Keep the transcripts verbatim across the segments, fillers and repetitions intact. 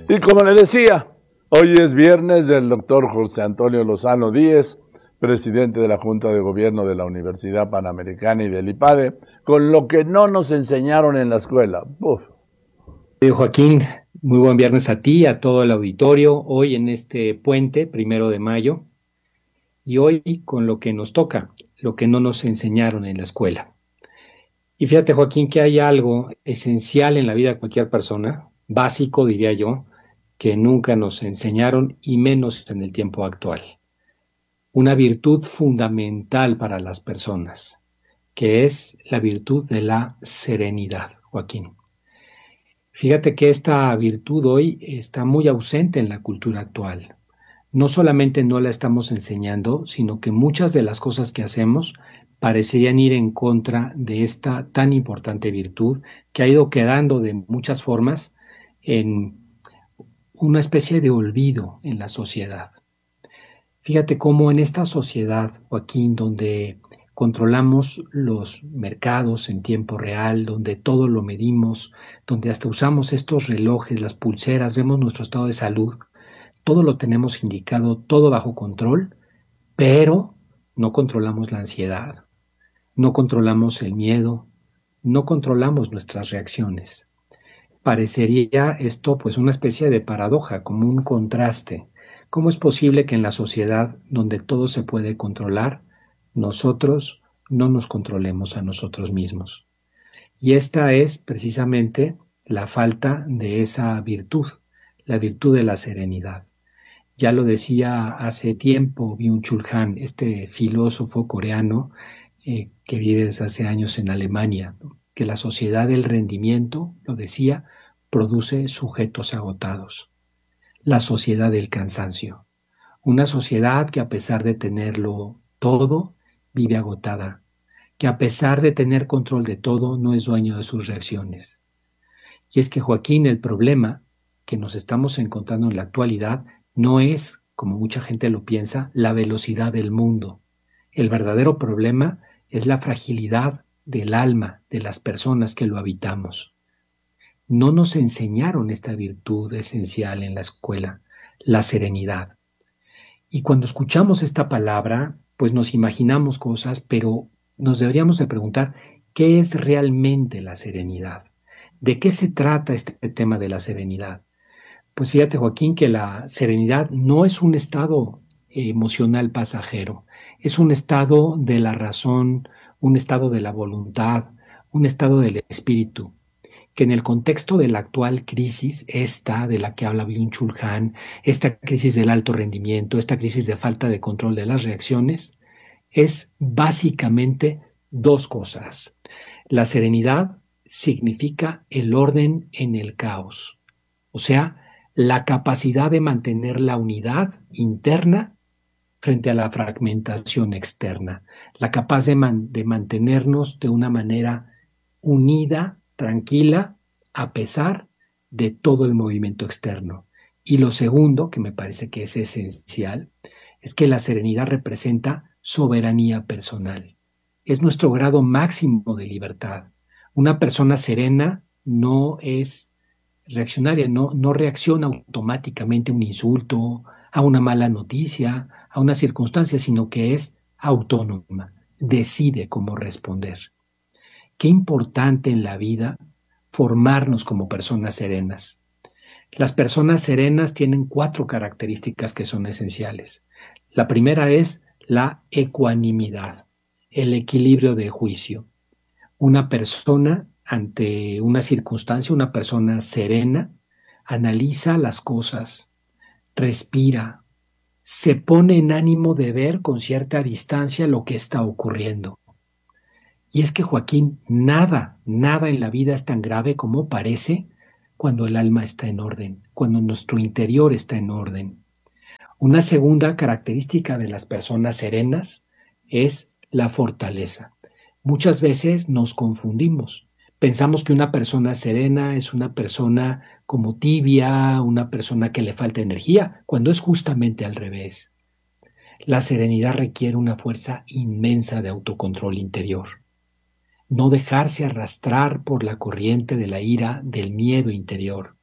Y como le decía, hoy es viernes del doctor José Antonio Lozano Díez, presidente de la Junta de Gobierno de la Universidad Panamericana y del IPADE, con lo que no nos enseñaron en la escuela. Uf. Joaquín, muy buen viernes a ti, a todo el auditorio, hoy en este puente, primero de mayo, y hoy con lo que nos toca, lo que no nos enseñaron en la escuela. Y fíjate, Joaquín, que hay algo esencial en la vida de cualquier persona, básico, diría yo, que nunca nos enseñaron y menos en el tiempo actual. Una virtud fundamental para las personas, que es la virtud de la serenidad, Joaquín. Fíjate que esta virtud hoy está muy ausente en la cultura actual. No solamente no la estamos enseñando, sino que muchas de las cosas que hacemos parecerían ir en contra de esta tan importante virtud que ha ido quedando de muchas formas en una especie de olvido en la sociedad. Fíjate cómo en esta sociedad, Joaquín, donde controlamos los mercados en tiempo real, donde todo lo medimos, donde hasta usamos estos relojes, las pulseras, vemos nuestro estado de salud, todo lo tenemos indicado, todo bajo control, pero no controlamos la ansiedad, no controlamos el miedo, no controlamos nuestras reacciones. Parecería esto pues una especie de paradoja, como un contraste. ¿Cómo es posible que en la sociedad donde todo se puede controlar, nosotros no nos controlemos a nosotros mismos? Y esta es precisamente la falta de esa virtud, la virtud de la serenidad. Ya lo decía hace tiempo Byung-Chul Han, este filósofo coreano eh, que vive desde hace años en Alemania, ¿no? Que la sociedad del rendimiento, lo decía, produce sujetos agotados. La sociedad del cansancio, una sociedad que a pesar de tenerlo todo, vive agotada, que a pesar de tener control de todo, no es dueño de sus reacciones. Y es que, Joaquín, el problema que nos estamos encontrando en la actualidad no es, como mucha gente lo piensa, la velocidad del mundo. El verdadero problema es la fragilidad del alma de las personas que lo habitamos. No nos enseñaron esta virtud esencial en la escuela, la serenidad. Y cuando escuchamos esta palabra, pues nos imaginamos cosas, pero nos deberíamos de preguntar, ¿qué es realmente la serenidad? ¿De qué se trata este tema de la serenidad? Pues fíjate, Joaquín, que la serenidad no es un estado emocional pasajero, es un estado de la razón, un estado de la voluntad, un estado del espíritu, que en el contexto de la actual crisis, esta de la que habla Byung-Chul Han, esta crisis del alto rendimiento, esta crisis de falta de control de las reacciones, es básicamente dos cosas. La serenidad significa el orden en el caos, o sea, la capacidad de mantener la unidad interna frente a la fragmentación externa, la capaz de, man de mantenernos de una manera unida, tranquila, a pesar de todo el movimiento externo. Y lo segundo, que me parece que es esencial, es que la serenidad representa soberanía personal. Es nuestro grado máximo de libertad. Una persona serena no es reaccionaria, no, no reacciona automáticamente a un insulto, a una mala noticia, a una circunstancia, sino que es autónoma, decide cómo responder. Qué importante en la vida formarnos como personas serenas. Las personas serenas tienen cuatro características que son esenciales. La primera es la ecuanimidad, el equilibrio de juicio. Una persona ante una circunstancia, una persona serena, analiza las cosas, respira, se pone en ánimo de ver con cierta distancia lo que está ocurriendo. Y es que, Joaquín, nada, nada en la vida es tan grave como parece cuando el alma está en orden, cuando nuestro interior está en orden. Una segunda característica de las personas serenas es la fortaleza. Muchas veces nos confundimos. Pensamos que una persona serena es una persona como tibia, una persona que le falta energía, cuando es justamente al revés. La serenidad requiere una fuerza inmensa de autocontrol interior. No dejarse arrastrar por la corriente de la ira, del miedo interior.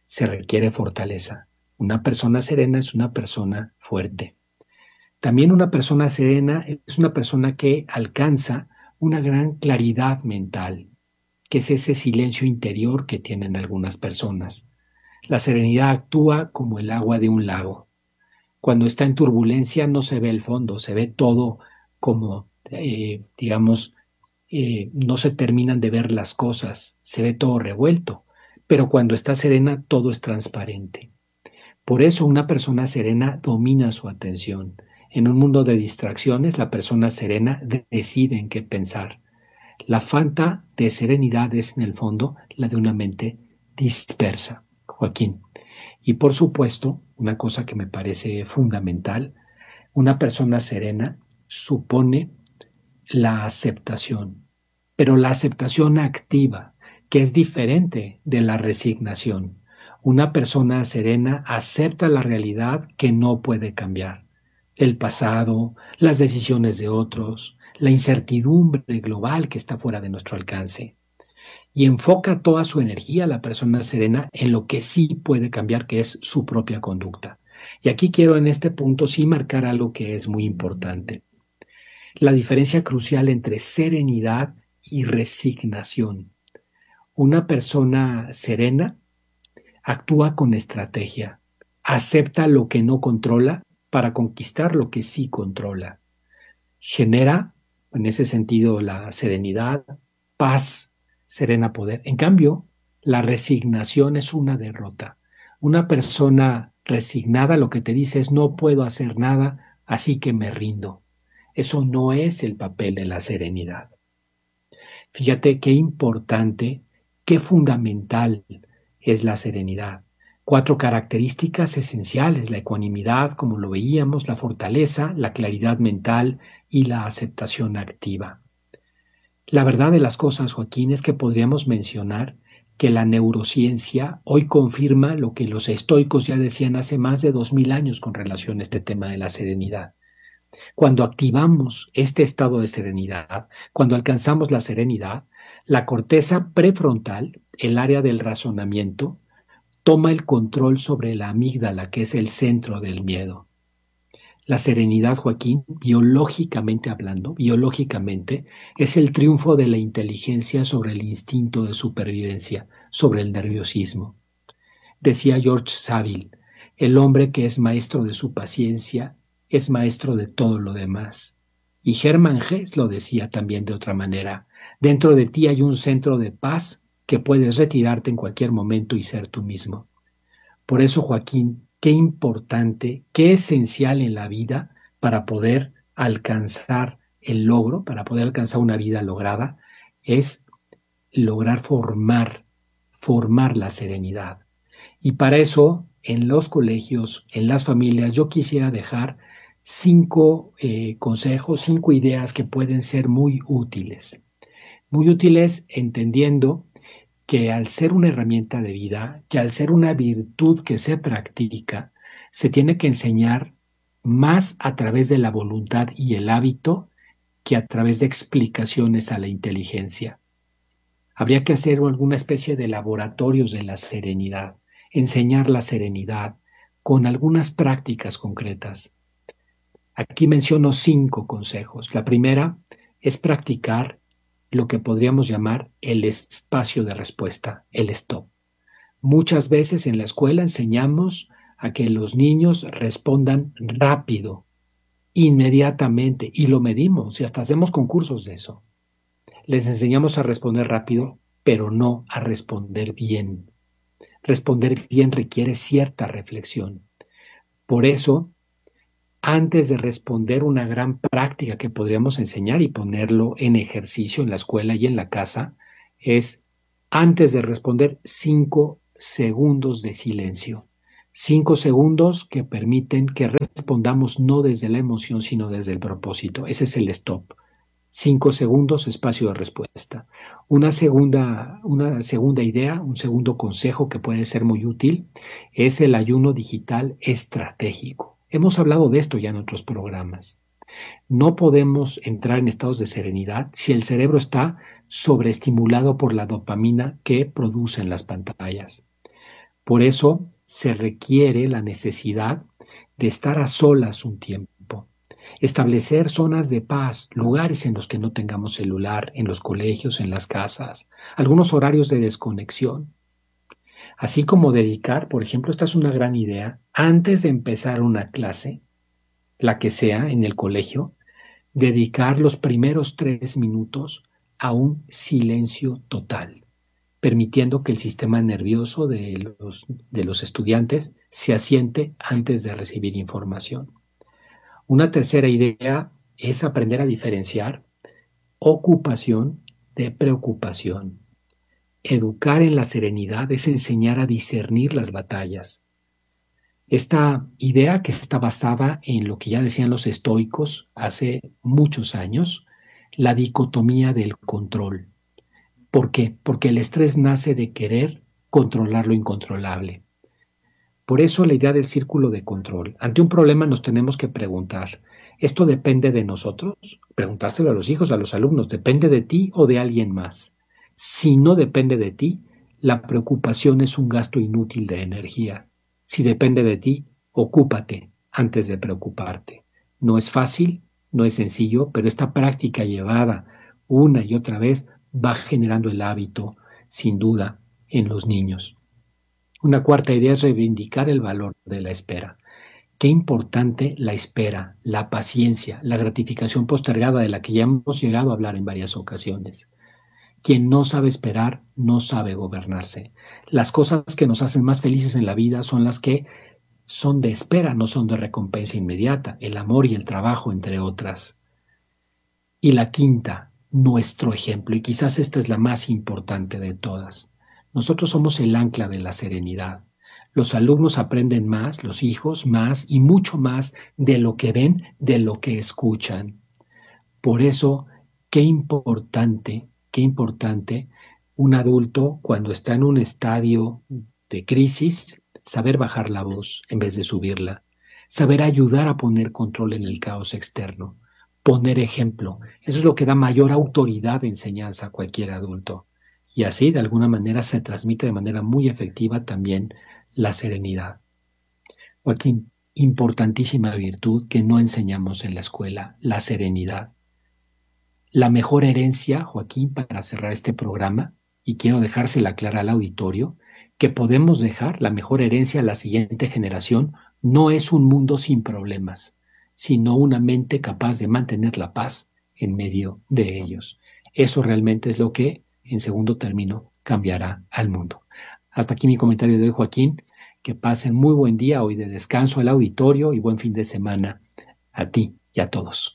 se requiere fortaleza. Una persona serena es una persona fuerte. También una persona serena es una persona que alcanza una gran claridad mental, que es ese silencio interior que tienen algunas personas. La serenidad actúa como el agua de un lago. Cuando está en turbulencia no se ve el fondo, se ve todo como, eh, digamos, eh, no se terminan de ver las cosas, se ve todo revuelto, pero cuando está serena todo es transparente. Por eso una persona serena domina su atención. En un mundo de distracciones, la persona serena decide en qué pensar. La falta de serenidad es, en el fondo, la de una mente dispersa, Joaquín. Y por supuesto, una cosa que me parece fundamental, una persona serena supone la aceptación, pero la aceptación activa, que es diferente de la resignación. Una persona serena acepta la realidad que no puede cambiar, el pasado, las decisiones de otros, la incertidumbre global que está fuera de nuestro alcance, y enfoca toda su energía, la persona serena, en lo que sí puede cambiar, que es su propia conducta. Y aquí quiero en este punto sí marcar algo que es muy importante. La diferencia crucial entre serenidad y resignación. Una persona serena actúa con estrategia, acepta lo que no controla para conquistar lo que sí controla. Genera, en ese sentido, la serenidad, paz, serena poder. En cambio, la resignación es una derrota. Una persona resignada lo que te dice es no puedo hacer nada, así que me rindo. Eso no es el papel de la serenidad. Fíjate qué importante, qué fundamental es la serenidad. Cuatro características esenciales: la ecuanimidad, como lo veíamos, la fortaleza, la claridad mental y la aceptación activa. La verdad de las cosas, Joaquín, es que podríamos mencionar que la neurociencia hoy confirma lo que los estoicos ya decían hace más de dos mil años con relación a este tema de la serenidad. Cuando activamos este estado de serenidad, cuando alcanzamos la serenidad, la corteza prefrontal, el área del razonamiento, toma el control sobre la amígdala, que es el centro del miedo. La serenidad, Joaquín, biológicamente hablando, biológicamente, es el triunfo de la inteligencia sobre el instinto de supervivencia, sobre el nerviosismo. Decía George Saville, el hombre que es maestro de su paciencia es maestro de todo lo demás. Y Hermann Hesse lo decía también de otra manera, dentro de ti hay un centro de paz que puedes retirarte en cualquier momento y ser tú mismo. Por eso, Joaquín, qué importante, qué esencial en la vida para poder alcanzar el logro, para poder alcanzar una vida lograda, es lograr formar, formar la serenidad. Y para eso, en los colegios, en las familias, yo quisiera dejar cinco eh, consejos, cinco ideas que pueden ser muy útiles. Muy útiles entendiendo que al ser una herramienta de vida, que al ser una virtud que se practica, se tiene que enseñar más a través de la voluntad y el hábito que a través de explicaciones a la inteligencia. Habría que hacer alguna especie de laboratorios de la serenidad, enseñar la serenidad con algunas prácticas concretas. Aquí menciono cinco consejos. La primera es practicar lo que podríamos llamar el espacio de respuesta, el stop. Muchas veces en la escuela enseñamos a que los niños respondan rápido, inmediatamente, y lo medimos y hasta hacemos concursos de eso. Les enseñamos a responder rápido, pero no a responder bien. Responder bien requiere cierta reflexión. Por eso, antes de responder, una gran práctica que podríamos enseñar y ponerlo en ejercicio en la escuela y en la casa es, antes de responder, cinco segundos de silencio. Cinco segundos que permiten que respondamos no desde la emoción, sino desde el propósito. Ese es el stop. Cinco segundos, espacio de respuesta. Una segunda, una segunda idea, un segundo consejo que puede ser muy útil es el ayuno digital estratégico. Hemos hablado de esto ya en otros programas. No podemos entrar en estados de serenidad si el cerebro está sobreestimulado por la dopamina que producen las pantallas. Por eso se requiere la necesidad de estar a solas un tiempo, establecer zonas de paz, lugares en los que no tengamos celular, en los colegios, en las casas, algunos horarios de desconexión. Así como dedicar, por ejemplo, esta es una gran idea, antes de empezar una clase, la que sea en el colegio, dedicar los primeros tres minutos a un silencio total, permitiendo que el sistema nervioso de los, de los estudiantes se asiente antes de recibir información. Una tercera idea es aprender a diferenciar ocupación de preocupación. Educar en la serenidad es enseñar a discernir las batallas. Esta idea, que está basada en lo que ya decían los estoicos hace muchos años, la dicotomía del control. ¿Por qué? Porque el estrés nace de querer controlar lo incontrolable. Por eso la idea del círculo de control. Ante un problema nos tenemos que preguntar, ¿esto depende de nosotros? Preguntárselo a los hijos, a los alumnos, ¿depende de ti o de alguien más? Si no depende de ti, la preocupación es un gasto inútil de energía. Si depende de ti, ocúpate antes de preocuparte. No es fácil, no es sencillo, pero esta práctica llevada una y otra vez va generando el hábito, sin duda, en los niños. Una cuarta idea es reivindicar el valor de la espera. Qué importante la espera, la paciencia, la gratificación postergada de la que ya hemos llegado a hablar en varias ocasiones. Quien no sabe esperar, no sabe gobernarse. Las cosas que nos hacen más felices en la vida son las que son de espera, no son de recompensa inmediata, el amor y el trabajo, entre otras. Y la quinta, nuestro ejemplo, y quizás esta es la más importante de todas. Nosotros somos el ancla de la serenidad. Los alumnos aprenden más, los hijos más y mucho más de lo que ven, de lo que escuchan. Por eso, qué importante Qué importante un adulto, cuando está en un estadio de crisis, saber bajar la voz en vez de subirla, saber ayudar a poner control en el caos externo, poner ejemplo. Eso es lo que da mayor autoridad de enseñanza a cualquier adulto. Y así, de alguna manera, se transmite de manera muy efectiva también la serenidad. Joaquín, importantísima virtud que no enseñamos en la escuela, la serenidad. La mejor herencia, Joaquín, para cerrar este programa, y quiero dejársela clara al auditorio, que podemos dejar la mejor herencia a la siguiente generación, no es un mundo sin problemas, sino una mente capaz de mantener la paz en medio de ellos. Eso realmente es lo que, en segundo término, cambiará al mundo. Hasta aquí mi comentario de hoy, Joaquín. Que pasen muy buen día hoy de descanso al auditorio y buen fin de semana a ti y a todos.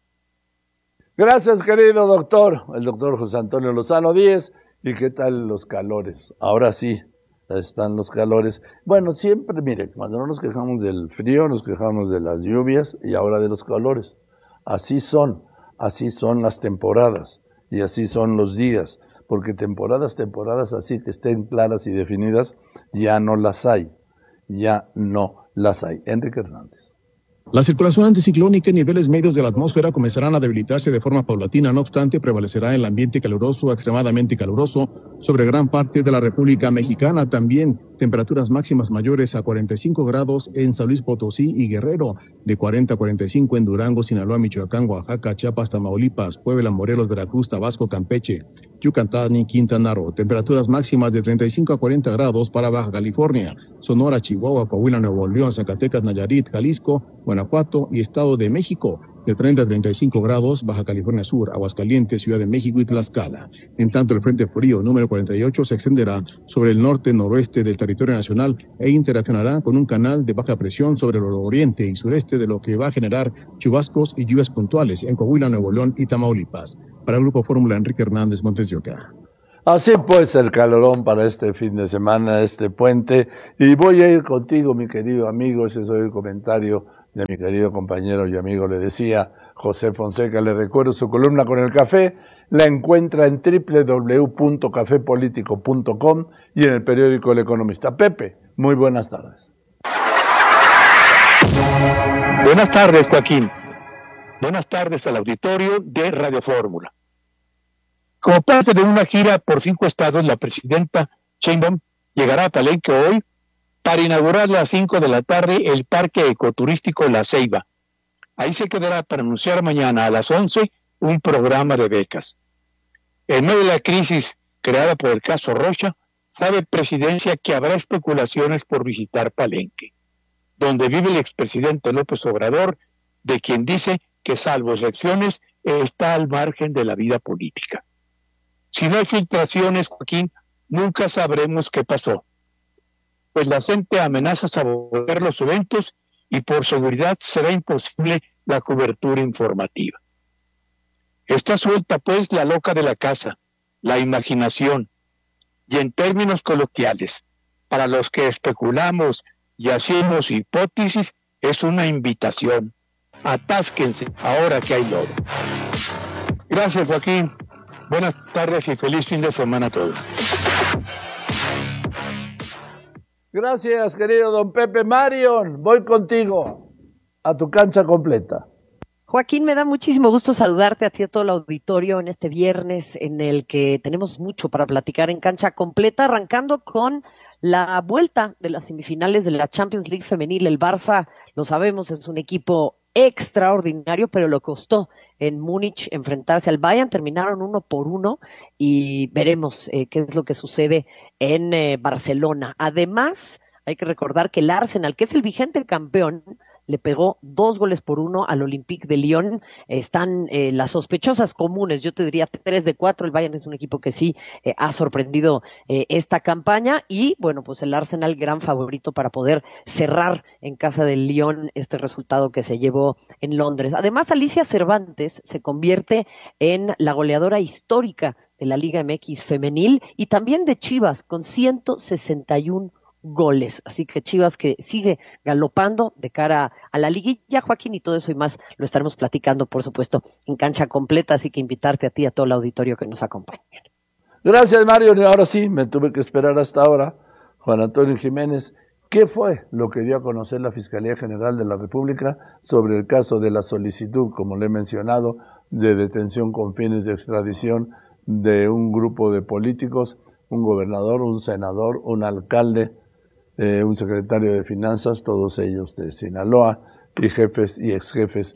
Gracias, querido doctor, el doctor José Antonio Lozano Díez. ¿Y qué tal los calores? Ahora sí, están los calores. Bueno, siempre, mire, cuando no nos quejamos del frío, nos quejamos de las lluvias y ahora de los calores. Así son, así son las temporadas y así son los días, porque temporadas, temporadas así que estén claras y definidas, ya no las hay, ya no las hay. Enrique Hernández. La circulación anticiclónica y niveles medios de la atmósfera comenzarán a debilitarse de forma paulatina, no obstante, prevalecerá el ambiente caluroso a extremadamente caluroso sobre gran parte de la República Mexicana. También temperaturas máximas mayores a cuarenta y cinco grados en San Luis Potosí y Guerrero, de cuarenta a cuarenta y cinco en Durango, Sinaloa, Michoacán, Oaxaca, Chiapas, Tamaulipas, Puebla, Morelos, Veracruz, Tabasco, Campeche, Yucatán y Quintana Roo. Temperaturas máximas de treinta y cinco a cuarenta grados para Baja California, Sonora, Chihuahua, Coahuila, Nuevo León, Zacatecas, Nayarit, Jalisco, Guanajuato y Estado de México. De treinta a treinta y cinco grados, Baja California Sur, Aguascalientes, Ciudad de México y Tlaxcala. En tanto, el Frente Frío número cuarenta y ocho se extenderá sobre el norte-noroeste del territorio nacional e interaccionará con un canal de baja presión sobre el oriente y sureste, de lo que va a generar chubascos y lluvias puntuales en Coahuila, Nuevo León y Tamaulipas. Para el Grupo Fórmula, Enrique Hernández, Montes de Oca. Así pues, el calorón para este fin de semana, este puente. Y voy a ir contigo, mi querido amigo. Ese es el comentario de mi querido compañero y amigo, le decía José Fonseca. Le recuerdo su columna con el café, la encuentra en doble u doble u doble u punto café político punto com y en el periódico El Economista. Pepe, muy buenas tardes. Buenas tardes, Joaquín. Buenas tardes al auditorio de Radio Fórmula. Como parte de una gira por cinco estados, la presidenta Sheinbaum llegará a Palenque hoy para inaugurar a las cinco de la tarde el Parque Ecoturístico La Ceiba. Ahí se quedará para anunciar mañana a las once un programa de becas. En medio de la crisis creada por el caso Rocha, sabe Presidencia que habrá especulaciones por visitar Palenque, donde vive el expresidente López Obrador, de quien dice que salvo excepciones está al margen de la vida política. Si no hay filtraciones, Joaquín, nunca sabremos qué pasó, pues la gente amenaza sabotear los eventos y por seguridad será imposible la cobertura informativa. Está suelta pues la loca de la casa, la imaginación, y en términos coloquiales, para los que especulamos y hacemos hipótesis, es una invitación. Atásquense ahora que hay lodo. Gracias, Joaquín. Buenas tardes y feliz fin de semana a todos. Gracias, querido don Pepe. Marion, voy contigo a tu cancha completa. Joaquín, me da muchísimo gusto saludarte a ti y a todo el auditorio en este viernes en el que tenemos mucho para platicar en cancha completa, arrancando con la vuelta de las semifinales de la Champions League femenil. El Barça, lo sabemos, es un equipo extraordinario, pero lo costó en Múnich enfrentarse al Bayern. Terminaron uno por uno y veremos eh, qué es lo que sucede en eh, Barcelona. Además, hay que recordar que el Arsenal, que es el vigente campeón, le pegó dos goles por uno al Olympique de Lyon. Están eh, las sospechosas comunes, yo te diría tres de cuatro. El Bayern es un equipo que sí eh, ha sorprendido eh, esta campaña y bueno, pues el Arsenal gran favorito para poder cerrar en casa del Lyon este resultado que se llevó en Londres. Además, Alicia Cervantes se convierte en la goleadora histórica de la Liga M X femenil y también de Chivas con ciento sesenta y uno goles, así que Chivas que sigue galopando de cara a la liguilla, Joaquín, y todo eso y más lo estaremos platicando, por supuesto, en cancha completa, así que invitarte a ti y a todo el auditorio que nos acompañe. Gracias, Mario. Ahora sí, me tuve que esperar hasta ahora. Juan Antonio Jiménez, ¿qué fue lo que dio a conocer la Fiscalía General de la República sobre el caso de la solicitud, como le he mencionado, de detención con fines de extradición de un grupo de políticos, un gobernador, un senador, un alcalde, Eh, un secretario de Finanzas, todos ellos de Sinaloa, y jefes y exjefes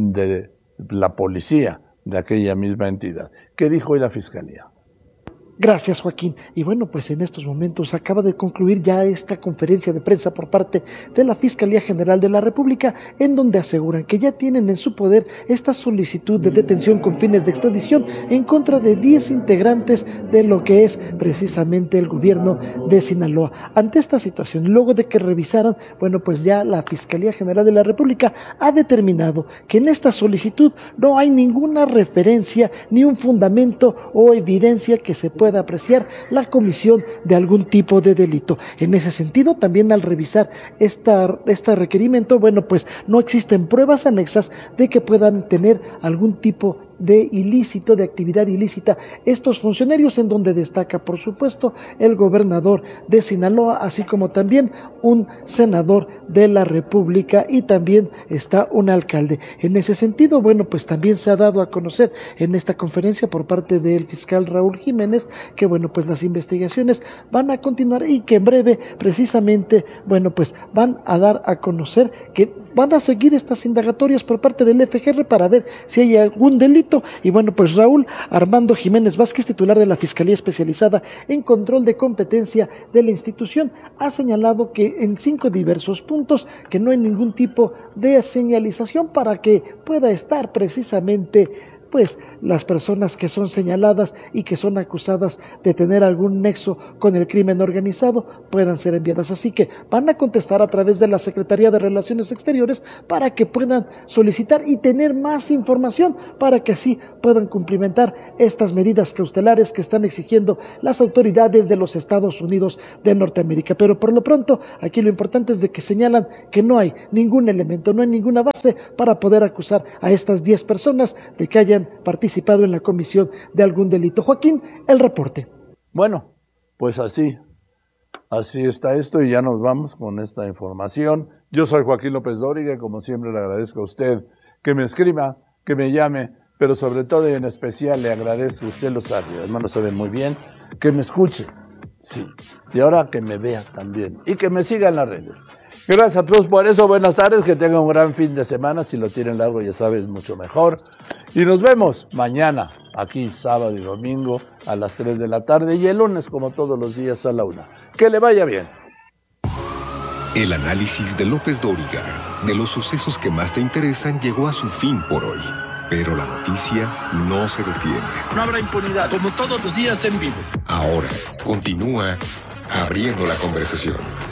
de la policía de aquella misma entidad? ¿Qué dijo hoy la Fiscalía? Gracias, Joaquín. Y bueno, pues en estos momentos acaba de concluir ya esta conferencia de prensa por parte de la Fiscalía General de la República, en donde aseguran que ya tienen en su poder esta solicitud de detención con fines de extradición en contra de diez integrantes de lo que es precisamente el gobierno de Sinaloa. Ante esta situación, luego de que revisaran, bueno, pues ya la Fiscalía General de la República ha determinado que en esta solicitud no hay ninguna referencia ni un fundamento o evidencia que se pueda apreciar la comisión de algún tipo de delito. En ese sentido, también al revisar esta, este requerimiento, bueno, pues no existen pruebas anexas de que puedan tener algún tipo de ilícito, de actividad ilícita estos funcionarios, en donde destaca, por supuesto, el gobernador de Sinaloa, así como también un senador de la República y también está un alcalde. En ese sentido, bueno, pues también se ha dado a conocer en esta conferencia por parte del fiscal Raúl Jiménez que, bueno, pues las investigaciones van a continuar y que en breve, precisamente, bueno, pues van a dar a conocer que van a seguir estas indagatorias por parte del F G R para ver si hay algún delito. Y bueno, pues Raúl Armando Jiménez Vázquez, titular de la Fiscalía Especializada en Control de Competencia de la institución, ha señalado que en cinco diversos puntos que no hay ningún tipo de señalización para que pueda estar precisamente pues las personas que son señaladas y que son acusadas de tener algún nexo con el crimen organizado puedan ser enviadas. Así que van a contestar a través de la Secretaría de Relaciones Exteriores para que puedan solicitar y tener más información para que así puedan cumplimentar estas medidas cautelares que están exigiendo las autoridades de los Estados Unidos de Norteamérica. Pero por lo pronto, aquí lo importante es de que señalan que no hay ningún elemento, no hay ninguna base para poder acusar a estas diez personas de que hayan participado en la comisión de algún delito. Joaquín, el reporte. Bueno, pues así, así está esto y ya nos vamos con esta información. Yo soy Joaquín López Dóriga y como siempre le agradezco a usted que me escriba, que me llame, pero sobre todo y en especial le agradezco, usted lo sabe, además lo sabe muy bien, que me escuche, Sí. Y ahora que me vea también. Y que me siga en las redes. Gracias a todos por eso. Buenas tardes. Que tengan un gran fin de semana. Si lo tienen largo, ya sabes, mucho mejor. Y nos vemos mañana, aquí sábado y domingo a las tres de la tarde. Y el lunes, como todos los días, a la una. Que le vaya bien. El análisis de López Dóriga de los sucesos que más te interesan llegó a su fin por hoy. Pero la noticia no se detiene. No habrá impunidad, como todos los días en vivo. Ahora continúa abriendo la conversación.